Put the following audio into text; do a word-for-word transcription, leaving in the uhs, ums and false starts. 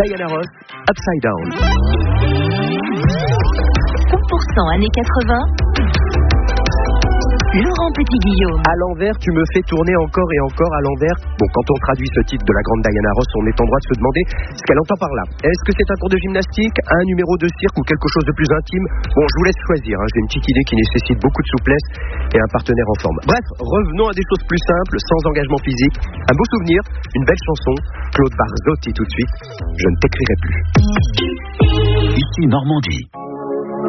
Diana Ross, Upside Down. cent pour cent années quatre-vingts. Laurent Petit-Guillaume. À l'envers, tu me fais tourner encore et encore à l'envers. Bon, quand on traduit ce titre de la grande Diana Ross, on est en droit de se demander ce qu'elle entend par là. Est-ce que c'est un cours de gymnastique, un numéro de cirque ou quelque chose de plus intime? Bon, je vous laisse choisir, hein. J'ai une petite idée qui nécessite beaucoup de souplesse et un partenaire en forme. Bref, revenons à des choses plus simples, sans engagement physique. Un beau souvenir, une belle chanson. Claude Barzotti tout de suite. Je ne t'écrirai plus. Ici Normandie.